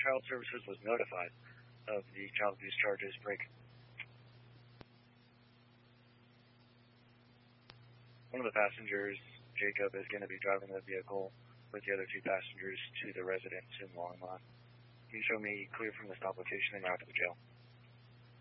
Child Services was notified of the child abuse charges break. One of the passengers, Jacob, is going to be driving the vehicle with the other 2 passengers to the residence in Longmont. Can you show me clear from the stop location and out to the jail?